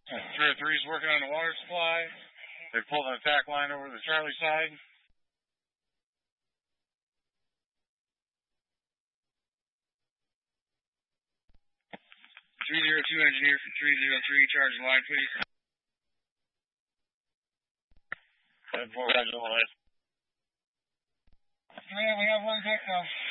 303 is working on the water supply. They pulled an attack line over the Charlie side. 302 engineer for 303, charge the line, please. 7-4, roger the line. We have one victim.